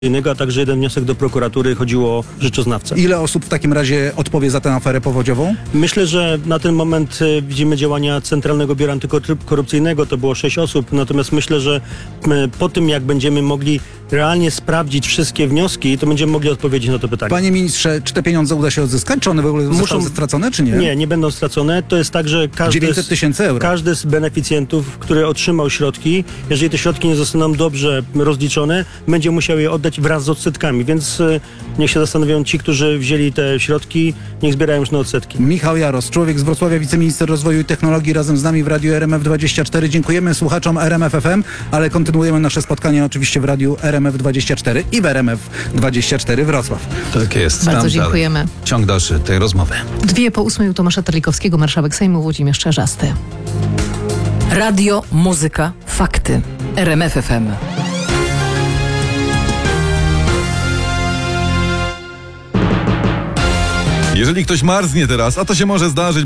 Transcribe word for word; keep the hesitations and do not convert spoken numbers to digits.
a także jeden wniosek do prokuratury, chodziło o rzeczoznawcę. Ile osób w takim razie odpowie za tę aferę powodziową? Myślę, że na ten moment e, widzimy działania Centralnego Biura Antykorupcyjnego, to było sześć osób, natomiast myślę, że e, po tym jak będziemy mogli realnie sprawdzić wszystkie wnioski, to będziemy mogli odpowiedzieć na to pytanie. Panie ministrze, czy te pieniądze uda się odzyskać? Czy one w ogóle zostały Muszą- stracone, czy nie? Nie, nie będą stracone. To jest tak, że każdy dziewięćset tysięcy euro. każdy z beneficjentów, który otrzymał środki, jeżeli te środki nie zostaną dobrze rozliczone, będzie musiał je oddać wraz z odsetkami, więc e, niech się zastanowią ci, którzy wzięli te środki, niech zbierają już na odsetki. Michał Jaros, człowiek z Wrocławia, wiceminister rozwoju i technologii, razem z nami w Radiu R M F dwadzieścia cztery. Dziękujemy słuchaczom R M F F M, ale kontynuujemy nasze spotkanie oczywiście w Radiu R M F dwadzieścia cztery i w R M F dwadzieścia cztery Wrocław. Tak jest. Bardzo Tam dziękujemy. dalej. Ciąg dalszy tej rozmowy. Dwie po ósmej u Tomasza Terlikowskiego, marszałek Sejmu Włodzimierz Czarzasty. Radio, muzyka, fakty. R M F F M. Jeżeli ktoś marznie teraz, a to się może zdarzyć,